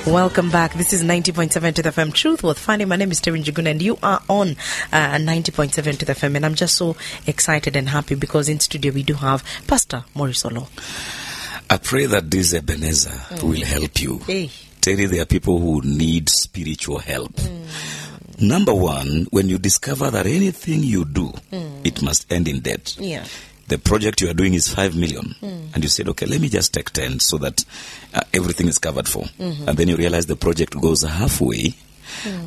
Welcome back. This is 90.7 to the FM Truth Worth Finding. My name is Terry Njuguna and you are on 90.7 to the FM. And I'm just so excited and happy because in studio we do have Pastor Maurice Olo. I pray that this Ebenezer will help you. Hey. Terry, there are people who need spiritual help. Number one, when you discover that anything you do, it must end in debt. Yeah. The project you are doing is 5 million. And you said, okay, let me just take 10 so that everything is covered for. And then you realize the project goes halfway.